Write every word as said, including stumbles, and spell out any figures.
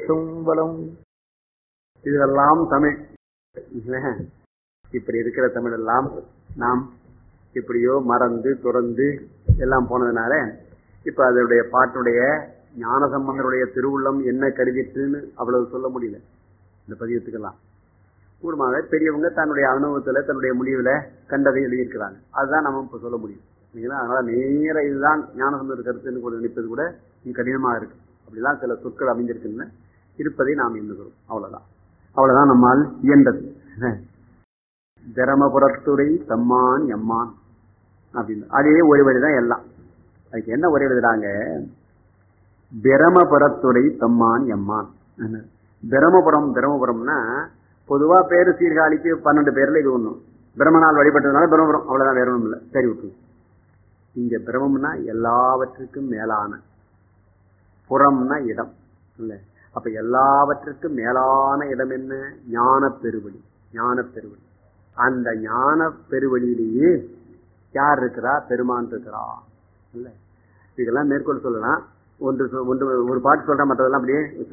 தும்பலம். இதெல்லாம் தமிழ். இப்படி இருக்கிற தமிழ் எல்லாம் நாம் இப்படியோ மறந்து துறந்து எல்லாம் போனதுனால இப்ப அதனுடைய பாட்டுடைய ஞானசம்பந்தருடைய திருவுள்ளம் என்ன கருதிட்டுன்னு அவ்வளவு சொல்ல முடியல. இந்த பதியத்துக்கெல்லாம் கூடுமாக பெரியவங்க தன்னுடைய அனுபவத்துல தன்னுடைய முடிவுல கண்டதை எழுதியிருக்கிறாங்க. அதுதான் நம்ம இப்ப சொல்ல முடியும். அதனால நேர இதுதான் ஞானசம்பந்தர் கருத்துன்னு கூட நினைப்பது கூட கடினமா இருக்கு. அப்படிலாம் சில சொற்கள் அமைஞ்சிருக்குன்னு இருப்பதை நாம் எண்ணுகிறோம். அவ்வளவுதான் அவ்வளவுதான் நம்மால் இயன்றது. தரமபுரத்துறை தம்மான் எம்மான் அப்படின்னு அதே ஒரு வழிதான் எல்லாம். அதுக்கு என்ன ஒரே எழுதுறாங்க? பிரமபுரத்துறை தம்மான் எம்மான். பிரமபுரம் பிரமபுரம்னா பொதுவா பேரு சீர்காழிக்கு பன்னெண்டு பேர்ல இது ஒண்ணும். பிரம்மனால் வழிபட்டதுனால பிரமபுரம், அவ்வளவுதான், வேற ஒண்ணும் இல்லை. சரி விட்டு. இங்க பிரமம்னா எல்லாவற்றுக்கும் மேலான, புறம்னா இடம் இல்ல. அப்ப எல்லாவற்றுக்கும் மேலான இடம் என்ன? ஞான பெருவழி. ஞான பெருவழி. அந்த ஞான பெருவழியிலேயே யார் இருக்கிறா? பெருமான் இருக்கிறா இல்ல. இதெல்லாம் மேற்கொள் சொல்லலாம். ஒன்று ஒன்று ஒரு பாட்டு சொல்றேன், மற்றதெல்லாம் அப்படியே